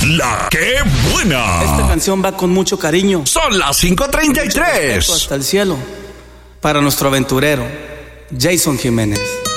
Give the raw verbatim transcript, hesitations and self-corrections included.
La que buena. Esta canción va con mucho cariño. Son las cinco treinta y tres. Hasta el cielo. Para nuestro aventurero, Jason Jiménez.